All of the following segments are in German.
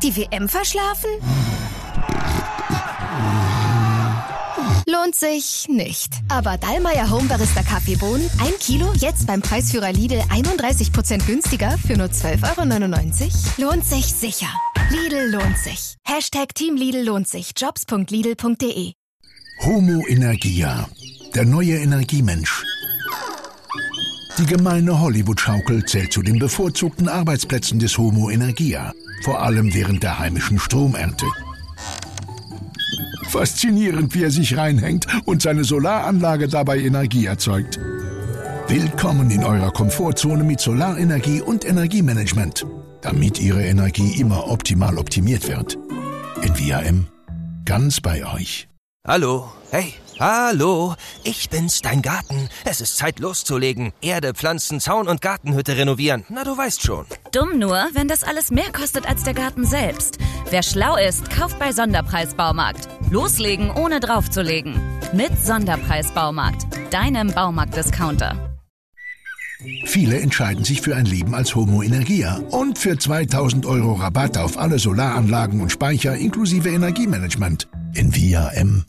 Die WM verschlafen? Lohnt sich nicht. Aber Dallmayr Home Barista Kaffeebohnen, 1 Kilo, jetzt beim Preisführer Lidl 31% günstiger für nur 12,99 €? Lohnt sich sicher. Lidl lohnt sich. Team Lidl lohnt sich. Jobs.lidl.de. Homo Energia, der neue Energiemensch. Die gemeine Hollywood-Schaukel zählt zu den bevorzugten Arbeitsplätzen des Homo Energia, vor allem während der heimischen Stromernte. Faszinierend, wie er sich reinhängt und seine Solaranlage dabei Energie erzeugt. Willkommen in eurer Komfortzone mit Solarenergie und Energiemanagement, damit Ihre Energie immer optimal optimiert wird. Envia M. Ganz bei euch. Hallo, hey, hallo, ich bin's, dein Garten. Es ist Zeit loszulegen. Erde, Pflanzen, Zaun und Gartenhütte renovieren. Na, du weißt schon. Dumm nur, wenn das alles mehr kostet als der Garten selbst. Wer schlau ist, kauft bei Sonderpreis-Baumarkt. Loslegen, ohne draufzulegen. Mit Sonderpreis-Baumarkt, deinem Baumarkt-Discounter. Viele entscheiden sich für ein Leben als Homo Energia und für 2.000 € Rabatt auf alle Solaranlagen und Speicher inklusive Energiemanagement. Envia M.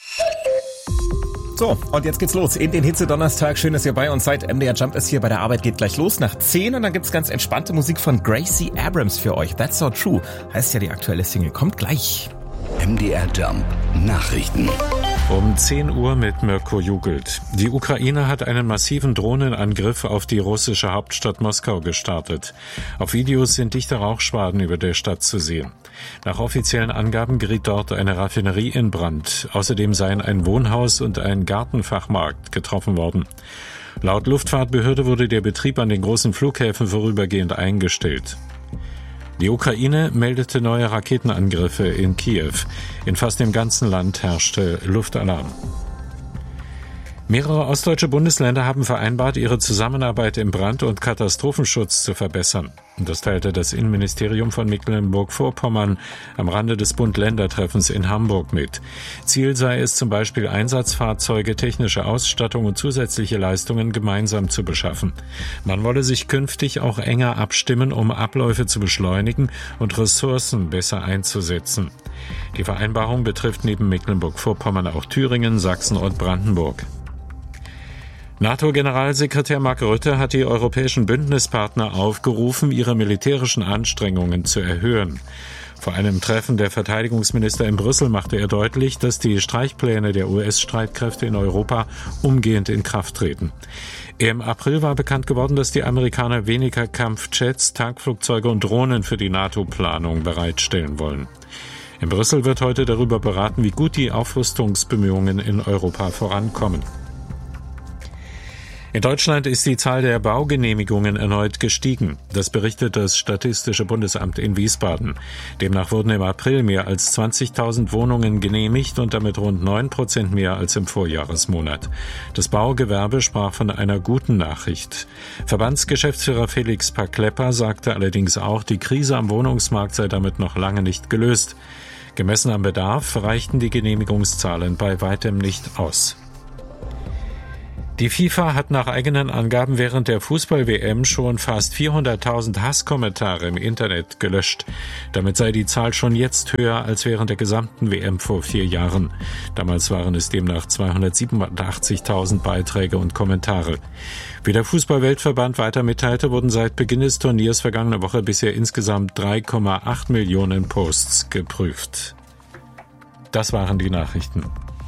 So, und jetzt geht's los in den Hitze-Donnerstag. Schön, dass ihr bei uns seid. MDR Jump ist hier bei der Arbeit, geht gleich los nach 10 und dann gibt's ganz entspannte Musik von Gracie Abrams für euch. That's So True heißt ja die aktuelle Single. Kommt gleich. MDR Jump Nachrichten. Um 10 Uhr mit Mirko Jugelt. Die Ukraine hat einen massiven Drohnenangriff auf die russische Hauptstadt Moskau gestartet. Auf Videos sind dichte Rauchschwaden über der Stadt zu sehen. Nach offiziellen Angaben geriet dort eine Raffinerie in Brand. Außerdem seien ein Wohnhaus und ein Gartenfachmarkt getroffen worden. Laut Luftfahrtbehörde wurde der Betrieb an den großen Flughäfen vorübergehend eingestellt. Die Ukraine meldete neue Raketenangriffe in Kiew. In fast dem ganzen Land herrschte Luftalarm. Mehrere ostdeutsche Bundesländer haben vereinbart, ihre Zusammenarbeit im Brand- und Katastrophenschutz zu verbessern. Das teilte das Innenministerium von Mecklenburg-Vorpommern am Rande des Bund-Länder-Treffens in Hamburg mit. Ziel sei es zum Beispiel, Einsatzfahrzeuge, technische Ausstattung und zusätzliche Leistungen gemeinsam zu beschaffen. Man wolle sich künftig auch enger abstimmen, um Abläufe zu beschleunigen und Ressourcen besser einzusetzen. Die Vereinbarung betrifft neben Mecklenburg-Vorpommern auch Thüringen, Sachsen und Brandenburg. NATO-Generalsekretär Mark Rutte hat die europäischen Bündnispartner aufgerufen, ihre militärischen Anstrengungen zu erhöhen. Vor einem Treffen der Verteidigungsminister in Brüssel machte er deutlich, dass die Streichpläne der US-Streitkräfte in Europa umgehend in Kraft treten. Im April war bekannt geworden, dass die Amerikaner weniger Kampfjets, Tagflugzeuge und Drohnen für die NATO-Planung bereitstellen wollen. In Brüssel wird heute darüber beraten, wie gut die Aufrüstungsbemühungen in Europa vorankommen. In Deutschland ist die Zahl der Baugenehmigungen erneut gestiegen. Das berichtet das Statistische Bundesamt in Wiesbaden. Demnach wurden im April mehr als 20.000 Wohnungen genehmigt und damit rund 9% mehr als im Vorjahresmonat. Das Baugewerbe sprach von einer guten Nachricht. Verbandsgeschäftsführer Felix Paklepper sagte allerdings auch, die Krise am Wohnungsmarkt sei damit noch lange nicht gelöst. Gemessen am Bedarf reichten die Genehmigungszahlen bei weitem nicht aus. Die FIFA hat nach eigenen Angaben während der Fußball-WM schon fast 400.000 Hasskommentare im Internet gelöscht. Damit sei die Zahl schon jetzt höher als während der gesamten WM vor 4 Jahren. Damals waren es demnach 287.000 Beiträge und Kommentare. Wie der Fußball-Weltverband weiter mitteilte, wurden seit Beginn des Turniers vergangene Woche bisher insgesamt 3,8 Millionen Posts geprüft. Das waren die Nachrichten.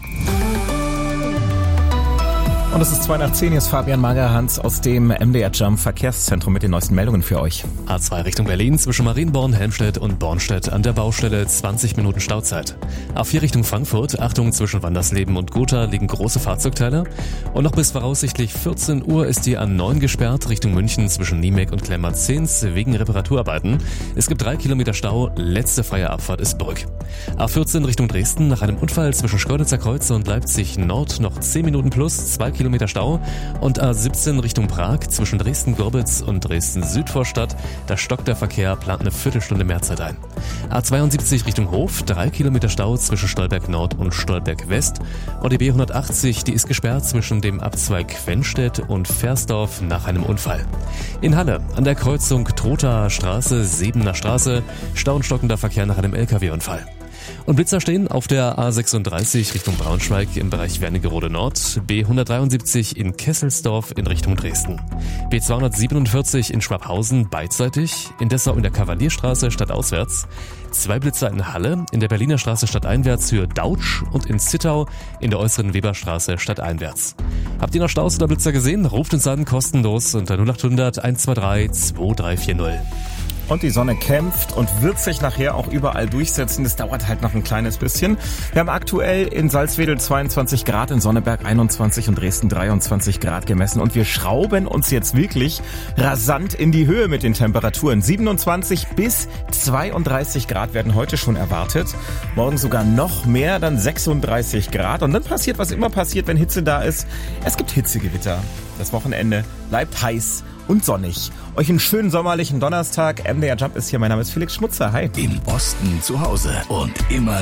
Und es ist 9:10, hier ist Fabian Magerhans aus dem MDR Jump Verkehrszentrum mit den neuesten Meldungen für euch. A2 Richtung Berlin zwischen Marienborn, Helmstedt und Bornstedt an der Baustelle 20 Minuten Stauzeit. A4 Richtung Frankfurt, Achtung, zwischen Wandersleben und Gotha liegen große Fahrzeugteile. Und noch bis voraussichtlich 14 Uhr ist die A9 gesperrt Richtung München zwischen Niemek und Klemmer-Zins wegen Reparaturarbeiten. Es gibt 3 Kilometer Stau, letzte freie Abfahrt ist Brück. A14 Richtung Dresden nach einem Unfall zwischen Schkeuditzer Kreuz und Leipzig Nord noch 10 Minuten plus, 2 Kilometer Kilometer Stau. Und A17 Richtung Prag zwischen Dresden-Gorbitz und Dresden-Südvorstadt. Da stockt der Verkehr, plant eine Viertelstunde mehr Zeit ein. A72 Richtung Hof, 3 Kilometer Stau zwischen Stolberg Nord und Stolberg West. Und die B180, die ist gesperrt zwischen dem Abzweig Quenstedt und Versdorf nach einem Unfall. In Halle, an der Kreuzung Trothaer Straße, Sebener Straße, Stau und stockender Verkehr nach einem LKW-Unfall. Und Blitzer stehen auf der A36 Richtung Braunschweig im Bereich Wernigerode Nord, B173 in Kesselsdorf in Richtung Dresden, B247 in Schwabhausen beidseitig, in Dessau in der Kavalierstraße stadtauswärts, 2 Blitzer in Halle, in der Berliner Straße stadteinwärts Höhe Dautsch und in Zittau in der äußeren Weberstraße stadteinwärts. Habt ihr noch Staus oder Blitzer gesehen? Ruft uns an, kostenlos unter 0800 123 2340. Und die Sonne kämpft und wird sich nachher auch überall durchsetzen. Das dauert halt noch ein kleines bisschen. Wir haben aktuell in Salzwedel 22 Grad, in Sonneberg 21 und Dresden 23 Grad gemessen. Und wir schrauben uns jetzt wirklich rasant in die Höhe mit den Temperaturen. 27 bis 32 Grad werden heute schon erwartet. Morgen sogar noch mehr, dann 36 Grad. Und dann passiert, was immer passiert, wenn Hitze da ist. Es gibt Hitzegewitter. Das Wochenende bleibt heiß und sonnig. Euch einen schönen sommerlichen Donnerstag. MDR Jump ist hier. Mein Name ist Felix Schmutzer. Hi. Im Osten zu Hause und immer